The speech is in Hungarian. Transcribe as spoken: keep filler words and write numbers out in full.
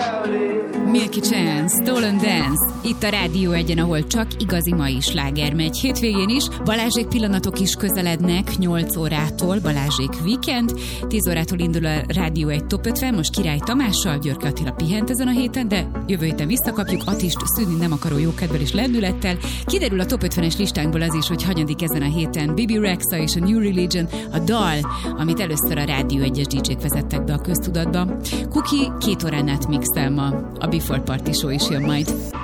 Milky Chance, Stolen Dance. Itt a Rádió egyen, ahol csak igazi mai sláger megy. Hétvégén is Balázsék pillanatok is közelednek nyolc órától. Balázsék Weekend. tíz órától indul a Rádió egy Top ötven. Most Király Tamással, Györke Attila pihent ezen a héten, de jövő héten visszakapjuk. Attist szűnni nem akaró jókedvel és lendülettel. Kiderül a Top ötvenes listánkból az is, hogy hanyadik ezen a héten Bibi Rexha és a New Religion, a dal, amit először a Rádió egyes dé jék vezettek be a köztudatba. Kuki két órán át mixel ma. A Before Party Show is jön majd.